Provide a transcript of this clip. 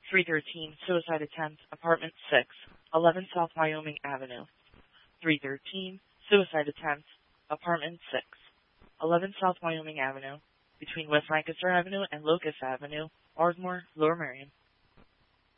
313, suicide attempt, apartment 6, 11 South Wyoming Avenue. 313, suicide attempt, apartment 6, 11 South Wyoming Avenue, between West Lancaster Avenue and Locust Avenue, Ardmore, Lower Merion.